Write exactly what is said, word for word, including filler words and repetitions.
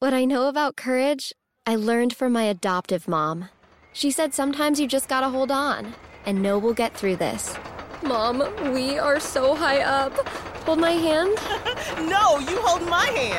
What I know about courage, I learned from my adoptive mom. She said sometimes you just gotta hold on and know we'll get through this. Mom, we are so high up. Hold my hand. No, you hold my hand.